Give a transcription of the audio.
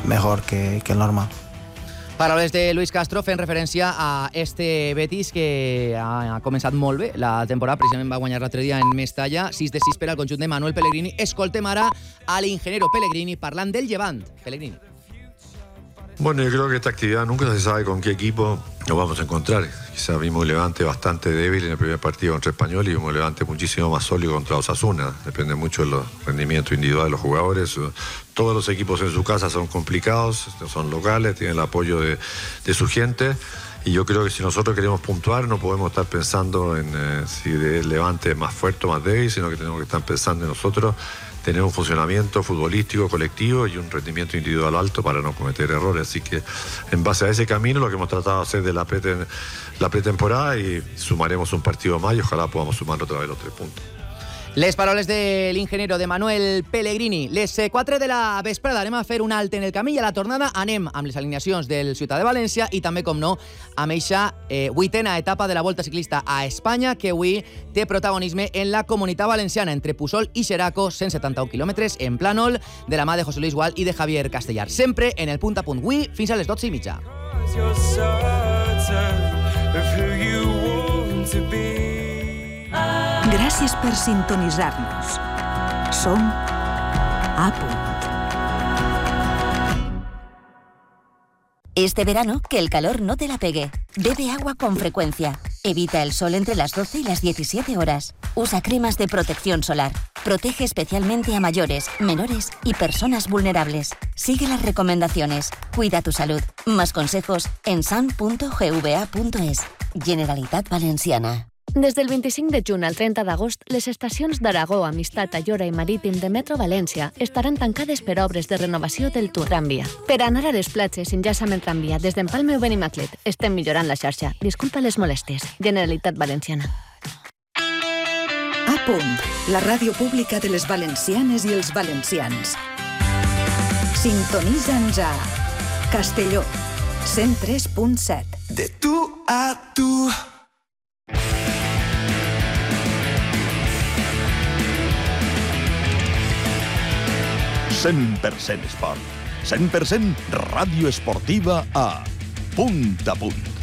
mejor que el normal. Paraules de Luis Castro fent referència a este Betis que ha començat molt bé la temporada, precisament va guanyar l'altre dia en Mestalla, 6-6 per al conjunt de Manuel Pellegrini. Escoltem ara a l'ingeniero Pellegrini parlant del Levant. Pellegrini. Bueno, yo creo que esta actividad nunca se sabe con qué equipo nos vamos a encontrar. Quizás vimos un Levante bastante débil en el primer partido contra Español y vimos un Levante muchísimo más sólido contra Osasuna. Depende mucho de los rendimientos individuales de los jugadores. Todos los equipos en su casa son complicados, son locales, tienen el apoyo de su gente. Y yo creo que si nosotros queremos puntuar no podemos estar pensando en si el Levante es más fuerte o más débil, sino que tenemos que estar pensando en nosotros tener un funcionamiento futbolístico colectivo y un rendimiento individual alto para no cometer errores. Así que en base a ese camino lo que hemos tratado de hacer de la pretemporada, y sumaremos un partido más y ojalá podamos sumar otra vez los 3 puntos. Les paraules de l'ingeniero de Manuel Pellegrini. Les 4 de la vesprada anem a fer un alt en el camí i a la tornada anem amb les alineacions del Ciutat de València i també, com no, amb eixa 8a etapa de la Volta Ciclista a Espanya, que avui té protagonisme en la Comunitat Valenciana, entre Puçol i Xeraco, 171 quilòmetres en plànol, de la mà de José Luis Gual i de Javier Castellar. Sempre en el punt a punt, avui fins a les 12:30. Gràcies per sintonitzar-nos. Som a punt. Este verano, que el calor no te la pegue. Bebe agua con frecuencia. Evita el sol entre las 12 y las 17 horas. Usa cremas de protección solar. Protege especialmente a mayores, menores y personas vulnerables. Sigue las recomendaciones. Cuida tu salud. Más consejos en san.gva.es. Generalitat Valenciana. Des del 25 de juny al 30 d'agost, les estacions d'Aragó, Amistat, Ayora i Marítim de Metro València estaran tancades per obres de renovació del tramvia. Per anar a les platges, enllaça amb el tramvia des d'Empalme o Benimaclet. Estem millorant la xarxa. Disculpa les molèsties. Generalitat Valenciana. A punt, la ràdio pública de les valencianes i els valencians. Sintonitza'ns a Castelló, 103.7. De tu a tu. «100% esport». 100% ràdio esportiva a Punt a Punt.